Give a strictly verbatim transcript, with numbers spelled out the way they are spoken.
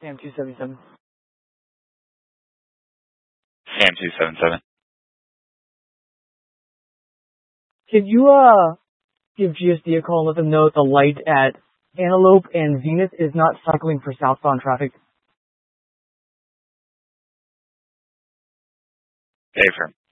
Sam two seventy-seven. Sam two seventy-seven. Can you, uh, give G S D a call and let them know that the light at Antelope and Zenith is not cycling for southbound traffic? Affirm.